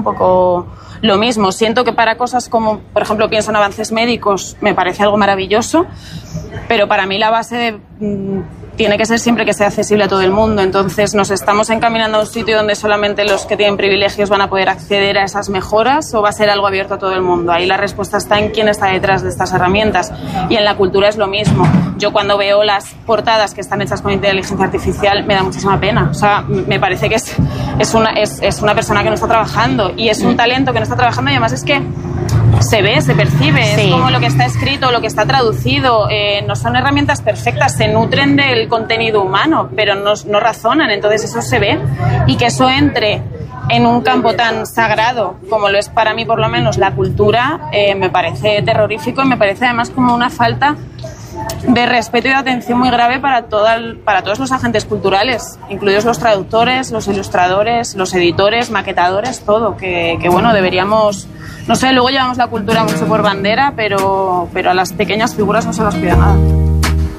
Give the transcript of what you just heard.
poco lo mismo. Siento que para cosas como, por ejemplo, pienso en avances médicos, me parece algo maravilloso, pero para mí la base tiene que ser siempre que sea accesible a todo el mundo. Entonces nos estamos encaminando a un sitio donde solamente los que tienen privilegios van a poder acceder a esas mejoras, o va a ser algo abierto a todo el mundo. Ahí la respuesta está en quién está detrás de estas herramientas, y en la cultura es lo mismo. Yo cuando veo las portadas que están hechas con inteligencia artificial me da muchísima pena. O sea, me parece que es una persona que no está trabajando, y es un talento que no está trabajando, y además es que se ve, se percibe, sí. Es como lo que está escrito, lo que está traducido, no son herramientas perfectas, se nutren del contenido humano, pero no razonan, entonces eso se ve, y que eso entre en un campo tan sagrado como lo es para mí, por lo menos, la cultura, me parece terrorífico, y me parece además como una falta de respeto y de atención muy grave para todos los agentes culturales, incluidos los traductores, los ilustradores, los editores, maquetadores, todo, que bueno, deberíamos, no sé, luego llevamos la cultura mucho por bandera, pero a las pequeñas figuras no se las cuida nada.